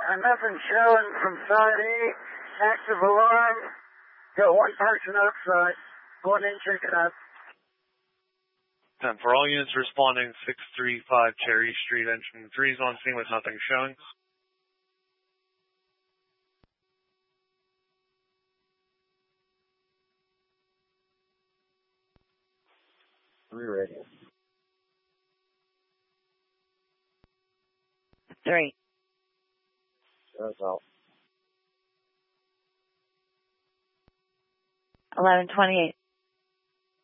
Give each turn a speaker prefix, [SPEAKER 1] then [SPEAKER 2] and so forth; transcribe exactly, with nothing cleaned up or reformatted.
[SPEAKER 1] nothing showing from side eight. Active alarm. Got one person outside. Go in and check it out.
[SPEAKER 2] ten for all units responding, six three five Cherry Street, engine three is on scene with nothing showing.
[SPEAKER 1] Three ready.
[SPEAKER 3] Three.
[SPEAKER 1] That's all.
[SPEAKER 3] eleven twenty-eight.